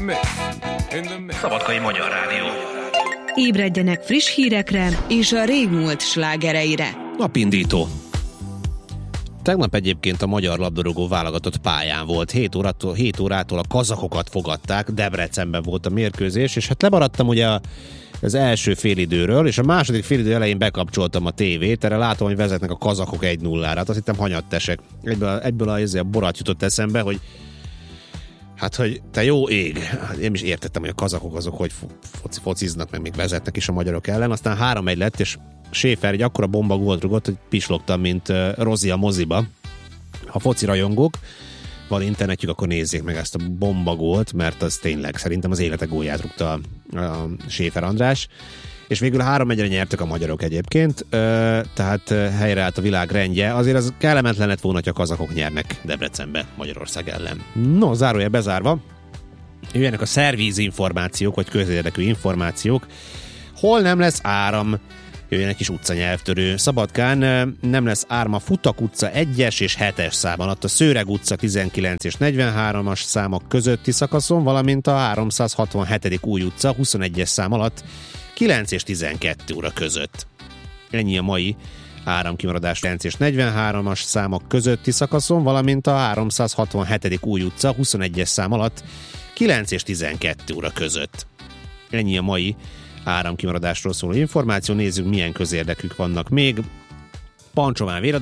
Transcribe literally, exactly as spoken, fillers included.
Szabadkai Magyar Rádió. Ébredjenek friss hírekre és a régmúlt slágereire. Napindító. Tegnap egyébként a magyar labdarúgó válogatott pályán volt. hét órától, hét órától a kazakokat fogadták, Debrecenben volt a mérkőzés, és hát lemaradtam ugye az első félidőről, és a második félidő elején bekapcsoltam a tévét, erre látom, hogy vezetnek a kazakok egy nullára. Hát azt hittem hanyattesek. Egyből, egyből a, a borat jutott eszembe, hogy hát, hogy te jó ég. Hát én is értettem, hogy a kazakok azok, hogy foci, fociznak, meg még vezetnek is a magyarok ellen. Aztán három egy lett, és Schäfer egy akkora bomba gólt rugott, hogy pislogtam, mint uh, Rozi a moziba. Ha foci rajongók van internetjük, akkor nézzék meg ezt a bomba gólt, mert az tényleg szerintem az élete gólját rúgta a, a Schäfer András. És végül három egyre nyertek a magyarok egyébként, uh, tehát uh, helyreállt a világ rendje. Azért az kellemetlen lett volna, hogy a kazakok nyernek Debrecenbe Magyarország ellen. No, zárója bezárva. Jöjjenek a szervíz információk, vagy közérdekű információk. Hol nem lesz áram? Jöjjön egy kis utcanyelvtörő. Szabadkán nem lesz áram a Futak utca egyes és hetes szám alatt, a Szőreg utca tizenkilenc és negyvenháromas számok közötti szakaszon, valamint a háromszázhatvanhetedik új utca huszonegyes szám alatt kilenc és tizenkettő óra között. Ennyi a mai áramkimaradás kilenc és negyvenháromas számok közötti szakaszon, valamint a háromszázhatvanhetedik új utca huszonegyes szám alatt kilenc és tizenkettő óra között. Ennyi a mai áramkimaradásról szóló információ. Nézzük, milyen közérdekük vannak még. Pancsován véradás